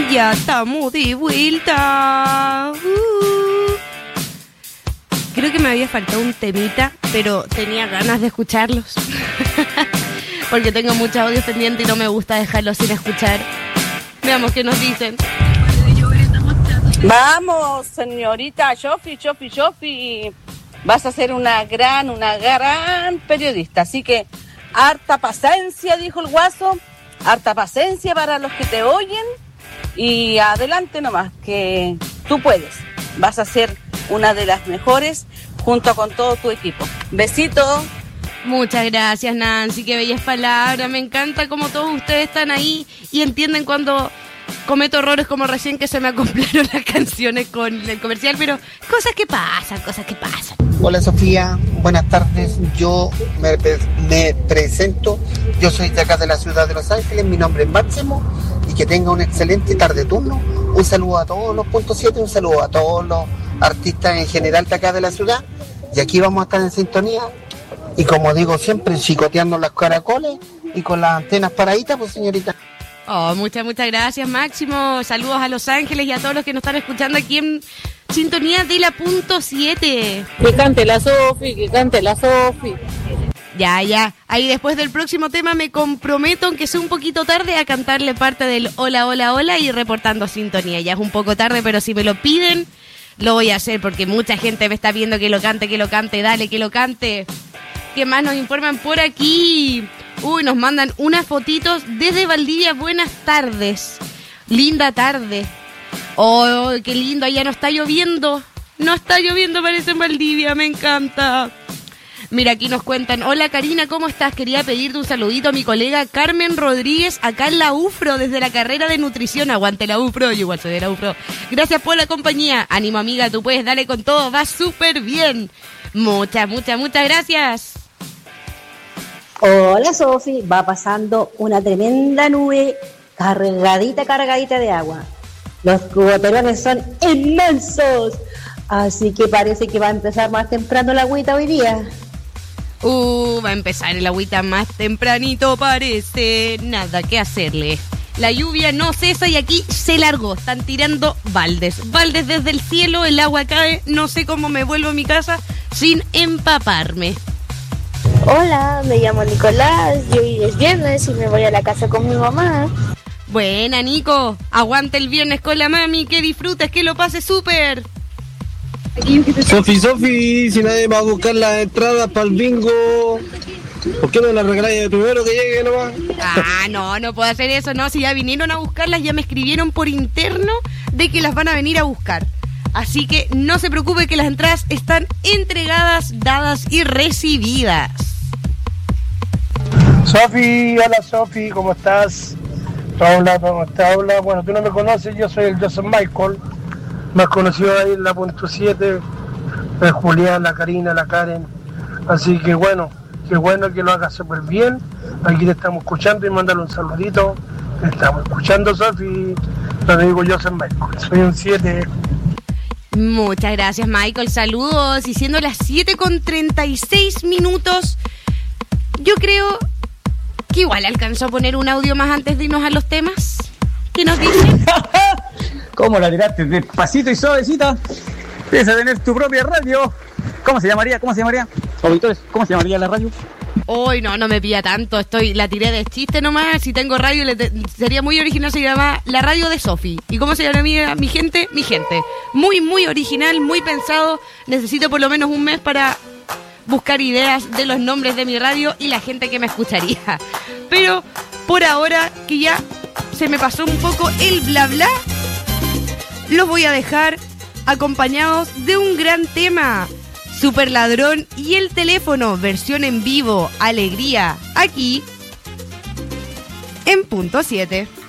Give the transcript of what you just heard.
Ya estamos de vuelta. Creo que me había faltado un temita, pero tenía ganas de escucharlos. Porque tengo muchos audios pendientes y no me gusta dejarlos sin escuchar. Veamos qué nos dicen. Vamos, señorita Jofi. Vas a ser una gran periodista. Así que harta paciencia, dijo el guaso. Harta paciencia para los que te oyen. Y adelante nomás, que tú puedes. Vas a ser una de las mejores junto con todo tu equipo. Besito. Muchas gracias, Nancy, qué bellas palabras. Me encanta cómo todos ustedes están ahí y entienden cuando cometo errores, como recién que se me acoplaron las canciones con el comercial, pero cosas que pasan. Hola Sofía, buenas tardes. Yo me presento. Yo soy de acá de la ciudad de Los Ángeles. Mi nombre es Máximo y que tenga una excelente tarde turno. Un saludo a todos los puntos 7, un saludo a todos los artistas en general de acá de la ciudad. Y aquí vamos a estar en sintonía. Y como digo siempre, chicoteando las caracoles y con las antenas paraditas, pues señorita. Oh, muchas gracias, Máximo. Saludos a Los Ángeles y a todos los que nos están escuchando aquí en sintonía de la punto 7. Que cante la Sofi. Ya. Ahí después del próximo tema me comprometo, aunque sea un poquito tarde, a cantarle parte del hola y reportando sintonía. Ya es un poco tarde, pero si me lo piden, lo voy a hacer porque mucha gente me está viendo que lo cante, dale, que lo cante. ¿Qué más nos informan por aquí? Nos mandan unas fotitos desde Valdivia. Buenas tardes. Linda tarde. Oh, qué lindo. Allá no está lloviendo. Parece en Valdivia. Me encanta. Mira, aquí nos cuentan. Hola, Karina, ¿cómo estás? Quería pedirte un saludito a mi colega Carmen Rodríguez, acá en la UFRO, desde la carrera de nutrición. Aguante la UFRO, yo igual soy de la UFRO. Gracias por la compañía. Ánimo, amiga, tú puedes, dale con todo. Va súper bien. Muchas gracias. Hola Sofi, va pasando una tremenda nube cargadita de agua. Los cuboterones son inmensos, así que parece que va a empezar más temprano la agüita hoy día. Va a empezar el agüita más tempranito, parece. Nada que hacerle. La lluvia no cesa y aquí se largó. Están tirando baldes desde el cielo, el agua cae. No sé cómo me vuelvo a mi casa sin empaparme. Hola, me llamo Nicolás, yo hoy es viernes y me voy a la casa con mi mamá. Buena, Nico, aguanta el viernes con la mami, que disfrutes, que lo pases súper. Sofi, si nadie va a buscar las entradas para el bingo, ¿por qué no las regaláis de primero que llegue nomás? No puedo hacer eso, no, si ya vinieron a buscarlas, ya me escribieron por interno de que las van a venir a buscar. Así que no se preocupe que las entradas están entregadas, dadas y recibidas. Sofi, hola Sofi, ¿cómo estás? Hola, ¿cómo estás? Hola, bueno, tú no me conoces, yo soy el Joseph Michael, más conocido ahí en la punto 7, el Julián, la Karina, la Karen, así que bueno, qué bueno que lo hagas súper bien, aquí te estamos escuchando y mándale un saludito, te estamos escuchando Sofi, te digo Joseph Michael, soy un 7. Muchas gracias, Michael, saludos, y siendo las 7:36, yo creo que igual alcanzó a poner un audio más antes de irnos a los temas. ¿Qué nos dicen? ¿Cómo la tiraste? Despacito y suavecita. Empieza a tener tu propia radio. ¿Cómo se llamaría? Auditores, ¿cómo se llamaría la radio? Hoy no me pilla tanto. La tiré de chiste nomás. Si tengo radio, sería muy original. Se llama La Radio de Sofi. ¿Y cómo se llama mi gente? Mi gente. Muy original, muy pensado. Necesito por lo menos un mes para buscar ideas de los nombres de mi radio y la gente que me escucharía. Pero por ahora, que ya se me pasó un poco el bla bla, los voy a dejar acompañados de un gran tema. Super Ladrón y El Teléfono, versión en vivo, alegría, aquí en punto 7.